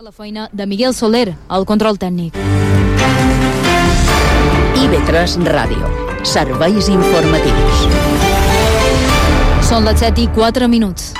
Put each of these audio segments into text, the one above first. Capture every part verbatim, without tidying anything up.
la feina de Miguel Soler, al control tècnic. I V tres Ràdio. Serveis informatius. Són les set i quatre minuts.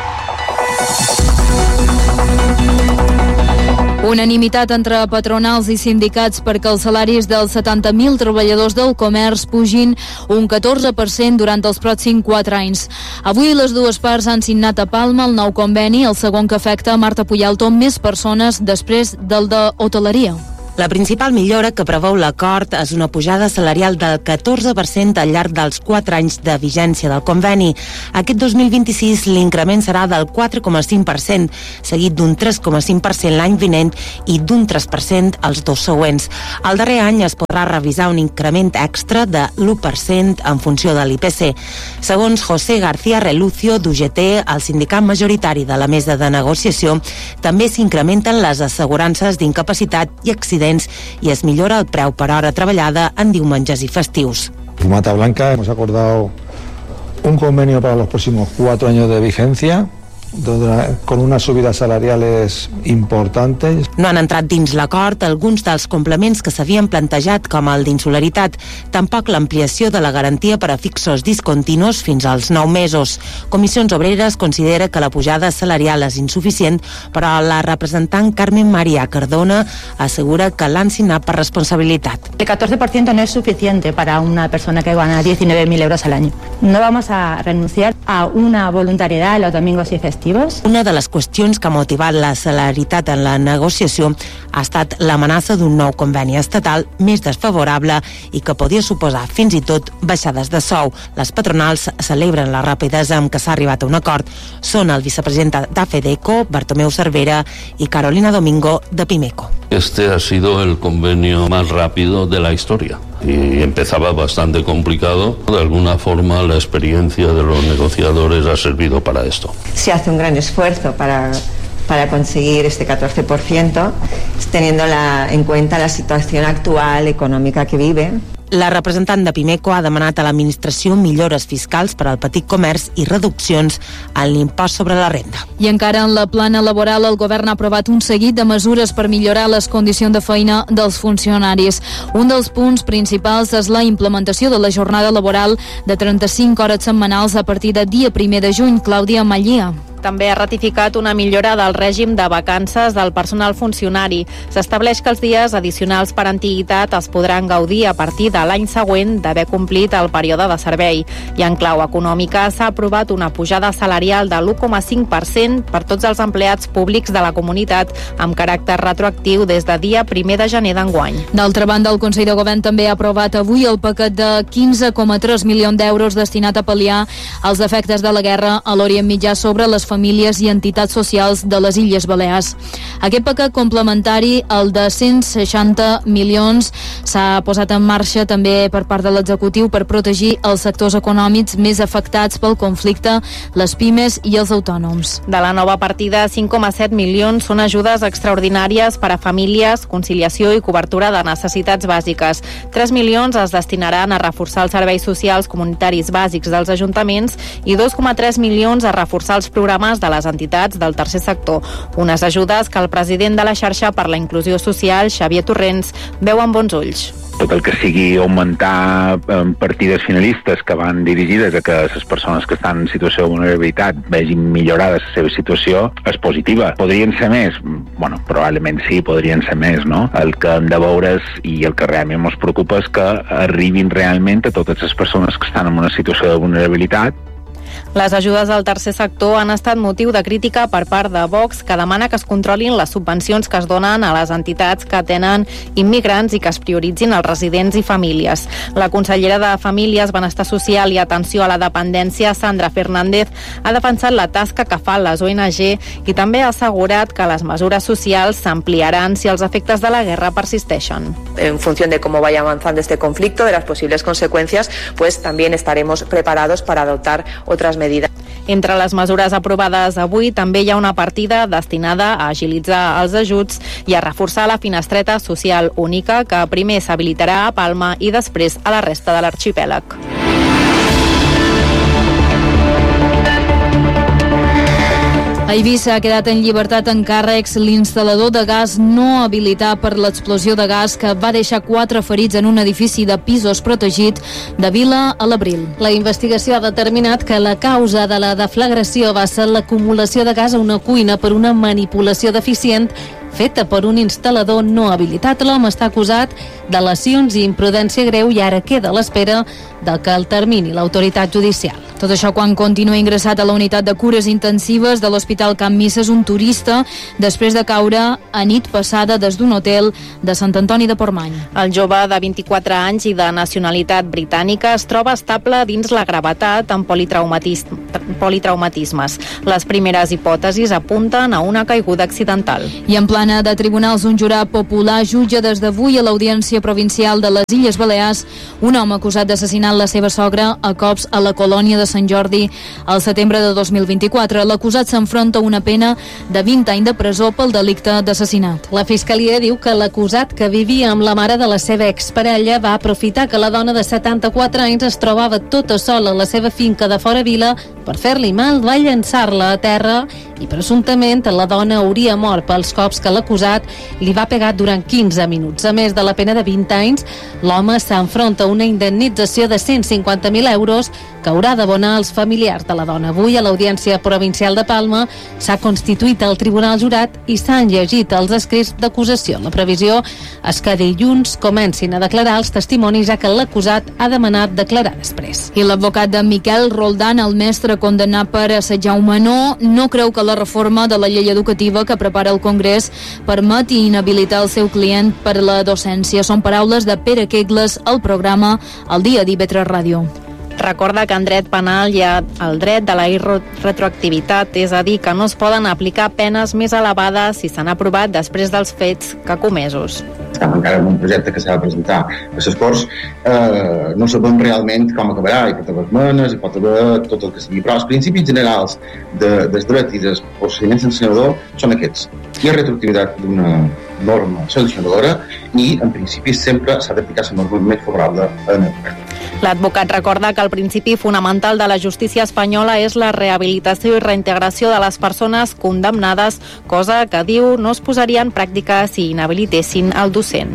Unanimitat entre patronals i sindicats perquè els salaris dels setanta mil treballadors del comerç pugin un catorze per cent durant els pròxims quatre anys. Avui les dues parts han signat a Palma el nou conveni, el segon que afecta a Marta Puyalto, més persones després del de hoteleria. La principal millora que preveu l'acord és una pujada salarial del catorze per cent al llarg dels quatre anys de vigència del conveni. Aquest dos mil vint-i-sis l'increment serà del quatre coma cinc per cent, seguit d'un tres coma cinc per cent l'any vinent i d'un tres per cent els dos següents. El darrer any es podrà revisar un increment extra de l'u per cent en funció de l'I P C. Segons José García Relucio, d'U G T, el sindicat majoritari de la mesa de negociació, també s'incrementen les assegurances d'incapacitat i accidents y es millora el preu per hora treballada en diumenges i festius. Mata Blanca hemos acordado un convenio para los próximos cuatro años de vigencia, con unas subidas salariales importantes. No han entrat dins l'acord alguns dels complements que s'havien plantejat, com el d'insolaritat, tampoc l'ampliació de la garantia per a fixos discontinus fins als nou mesos. Comissions Obreres considera que la pujada salarial és insuficient, però la representant Carmen María Cardona assegura que l'han signat per responsabilitat. El catorce por ciento no es suficiente para una persona que gana diecinueve mil euros al año. No vamos a renunciar a una voluntariedad los domingos y festivos. Una de les qüestions que ha motivat la celeritat en la negociació ha estat l'amenaça d'un nou conveni estatal més desfavorable i que podia suposar fins i tot baixades de sou. Les patronals celebren la rapidesa amb què s'ha arribat a un acord. Són el vicepresident d'AFEDECO, Bartomeu Cervera, i Carolina Domingo, de Pimeco. Este ha sido el convenio más rápido de la historia y empezaba bastante complicado. De alguna forma la experiencia de los negociadores ha servido para esto. Se hace un gran esfuerzo para, para conseguir este catorce por ciento, teniendo la, en cuenta la situación actual económica que vive. La representant de Pimeco ha demanat a l'administració millores fiscals per al petit comerç i reduccions en l'impost sobre la renda. I encara en la plana laboral, el govern ha aprovat un seguit de mesures per millorar les condicions de feina dels funcionaris. Un dels punts principals és la implementació de la jornada laboral de trenta-cinc hores setmanals a partir de dia primer de juny. Clàudia Mallia. També ha ratificat una millora del règim de vacances del personal funcionari. S'estableix que els dies addicionals per antiguitat es podran gaudir a partir de l'any següent d'haver complit el període de servei. I en clau econòmica s'ha aprovat una pujada salarial de l'u coma cinc per cent per tots els empleats públics de la comunitat amb caràcter retroactiu des de dia primer de gener d'enguany. D'altra banda, el Consell de Govern també ha aprovat avui el paquet de quinze coma tres milions d'euros destinat a pal·liar els efectes de la guerra a l'Orient Mitjà sobre les famílies i entitats socials de les Illes Balears. Aquest paquet complementari, el de cent seixanta milions, s'ha posat en marxa també per part de l'executiu per protegir els sectors econòmics més afectats pel conflicte, les pimes i els autònoms. De la nova partida, cinc coma set milions són ajudes extraordinàries per a famílies, conciliació i cobertura de necessitats bàsiques. tres milions es destinaran a reforçar els serveis socials comunitaris bàsics dels ajuntaments i dos coma tres milions a reforçar els programes de les entitats del tercer sector. Unes ajudes que el president de la xarxa per la inclusió social, Xavier Torrents, veu amb bons ulls. Tot el que sigui augmentar eh, partides finalistes que van dirigides a que les persones que estan en situació de vulnerabilitat vegin millorada la seva situació és positiva. Podrien ser més? Bueno, probablement sí, podrien ser més, no? El que hem de veure és, i el que realment ens preocupa és que arribin realment a totes les persones que estan en una situació de vulnerabilitat. Les ajudes al tercer sector han estat motiu de crítica per part de Vox, que demana que es controlin les subvencions que es donen a les entitats que tenen immigrants i que es prioritzin els residents i famílies. La consellera de Famílies, Benestar Social i Atenció a la Dependència, Sandra Fernández, ha defensat la tasca que fan les O N G i també ha assegurat que les mesures socials s'ampliaran si els efectes de la guerra persisteixen. En función de cómo vaya avanzando este conflicto, de las posibles consecuencias, pues también estaremos preparados para adoptar otras medidas. Entre les mesures aprovades avui també hi ha una partida destinada a agilitzar els ajuts i a reforçar la finestreta social única que primer s'habilitarà a Palma i després a la resta de l'arxipèlag. A Eivissa ha quedat en llibertat en càrrecs l'instal·lador de gas no habilitat per l'explosió de gas que va deixar quatre ferits en un edifici de pisos protegit de Vila a l'Abril. La investigació ha determinat que la causa de la deflagració va ser l'acumulació de gas a una cuina per una manipulació deficient feta per un instal·lador no habilitat. L'home està acusat de lesions i imprudència greu i ara queda a l'espera del que el termini l'autoritat judicial. Tot això quan continua ingressat a la unitat de cures intensives de l'Hospital Can Misses un turista després de caure a nit passada des d'un hotel de Sant Antoni de Portmany. El jove de vint-i-quatre anys i de nacionalitat britànica es troba estable dins la gravetat amb politraumatisme, politraumatismes. Les primeres hipòtesis apunten a una caiguda accidental. I en plana de tribunals, un jurat popular jutja des d'avui a l'Audiència Provincial de les Illes Balears un home acusat d'assassinat la seva sogra a cops a la colònia de Sant Jordi al setembre de dos mil vint-i-quatre. L'acusat s'enfronta a una pena de vint anys de presó pel delicte d'assassinat. La Fiscalia diu que l'acusat, que vivia amb la mare de la seva exparella, va aprofitar que la dona de setanta-quatre anys es trobava tota sola a la seva finca de fora Vila per fer-li mal, va llançar-la a terra i presumptament la dona hauria mort pels cops que l'acusat li va pegar durant quinze minuts. A més de la pena de vint anys, l'home s'enfronta a una indemnització de cent cinquanta mil euros que haurà d'abonar als familiars de la dona. Avui a l'Audiència Provincial de Palma s'ha constituït el Tribunal Jurat i s'han llegit els escrits d'acusació. La previsió és que dilluns comencin a declarar els testimonis, ja que l'acusat ha demanat declarar després. I l'advocat de Miquel Roldán, el mestre condemnat per assetjar un menor, no creu que la reforma de la llei educativa que prepara el Congrés permeti inhabilitar el seu client per la docència. Són paraules de Pere Kegles al programa El Dia d'I V tres Ràdio. Recorda que en dret penal hi ha el dret de la retroactivitat, és a dir, que no es poden aplicar penes més elevades si s'han aprovat després dels fets que comesos. Estem encara en un projecte que s'ha de presentar a les Corts, eh, no sabem realment com acabarà, hi pot haver esmenes, hi pot haver tot el que sigui, però els principis generals de, del dret i del procediment sancionador són aquests. Hi ha retroactivitat d'una norma sancionadora i, en principi, sempre s'ha d'aplicar la norma més favorable en el dret. L'advocat recorda que el principi fonamental de la justícia espanyola és la rehabilitació i reintegració de les persones condemnades, cosa que, diu, no es posaria en pràctica si inhabilitessin el docent.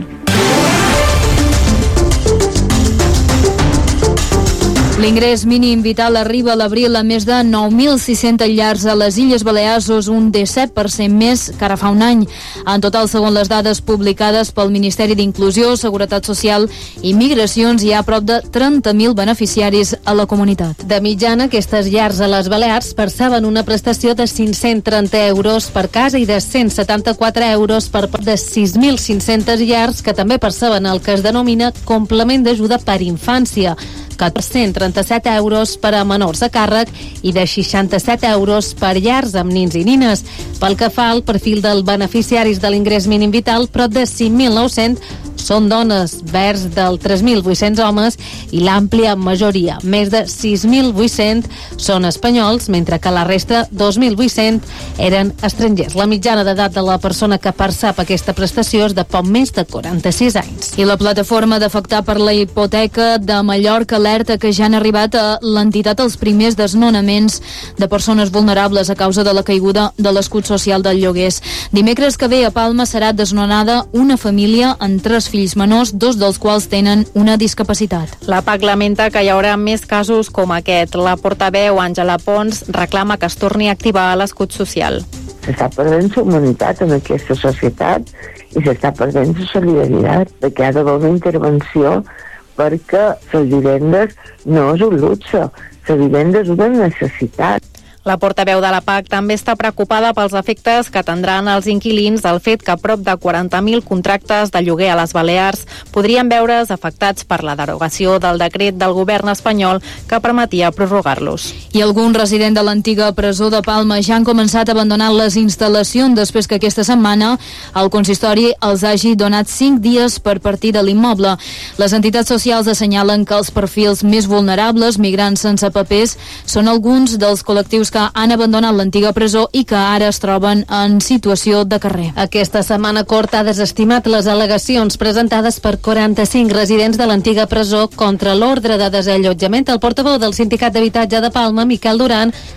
L'ingrés mínim vital arriba a l'abril a més de nou mil sis-centes llars a les Illes Balears, és un disset per cent més que ara fa un any. En total, segons les dades publicades pel Ministeri d'Inclusió, Seguretat Social i Migracions, hi ha prop de trenta mil beneficiaris a la comunitat. De mitjana, aquestes llars a les Balears perceben una prestació de cinc-cents trenta euros per casa i de cent setanta-quatre euros per part de sis mil cinc-centes llars que també perceben el que es denomina complement d'ajuda per infància, cent trenta-set euros per a menors a càrrec i de seixanta-set euros per llars amb nins i nines. Pel que fa al perfil dels beneficiaris de l'ingrés mínim vital, prop de cinc mil nou-cents són dones, vers del tres mil vuit-cents homes i l'àmplia majoria, més de sis mil vuit-cents, són espanyols, mentre que la resta, dos mil vuit-cents, eren estrangers. La mitjana d'edat de la persona que percep aquesta prestació és de poc més de quaranta-sis anys. I la plataforma d'afectar per la hipoteca de Mallorca alerta que ja han arribat a l'entitat els primers desnonaments de persones vulnerables a causa de la caiguda de l'escut social del lloguers. Dimecres que ve a Palma serà desnonada una família amb tres fills menors, dos dels quals tenen una discapacitat. La P A C lamenta que hi haurà més casos com aquest. La portaveu Àngela Pons reclama que es torni a activar l'escut social. S'està perdent la humanitat en aquesta societat i s'està perdent la solidaritat, perquè ha d'haver una intervenció perquè les vivendes no és un luxe, les vivendes és una necessitat. La portaveu de la P A C també està preocupada pels efectes que tindran els inquilins del fet que prop de quaranta mil contractes de lloguer a les Balears podrien veure's afectats per la derogació del decret del govern espanyol que permetia prorrogar-los. I alguns residents de l'antiga presó de Palma ja han començat a abandonar les instal·lacions després que aquesta setmana el consistori els hagi donat cinc dies per partir de l'immoble. Les entitats socials assenyalen que els perfils més vulnerables, migrants sense papers, són alguns dels col·lectius que que han abandonat l'antiga presó i que ara es troben en situació de carrer. Aquesta setmana Cort ha desestimat les al·legacions presentades per quaranta-cinc residents de l'antiga presó contra l'ordre de desallotjament. El portaveu del Sindicat d'Habitatge de Palma, Miquel Duran,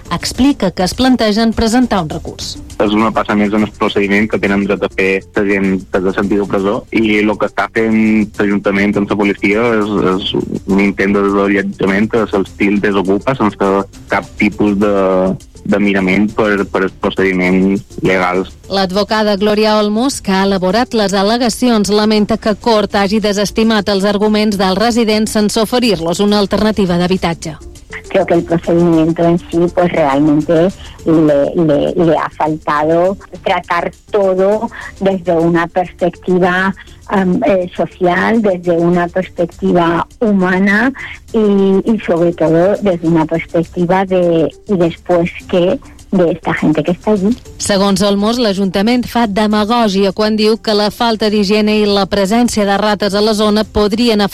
explica que es plantegen presentar un recurs. És una passa més en el procediment que tenen dret a fer la gent que de sentir de presó, i el que està fent l'Ajuntament amb la policia és, és un intent de desallotjament a l'estil desocupa sense cap tipus de, de mirament per, per els procediments legals. L'advocada Glòria Olmos, que ha elaborat les al·legacions, lamenta que Cort hagi desestimat els arguments dels residents sense oferir-los una alternativa d'habitatge. Creo que el procedimiento en sí, pues realmente le, le, le ha faltado tratar todo desde una perspectiva um, eh, social, desde una perspectiva humana y, y sobre todo desde una perspectiva de y después qué de esta gente que està allí. Segons Olmos, l'Ajuntament fa demagògia quan diu que la falta d'higiene i la presència de rates a la zona podrien afectar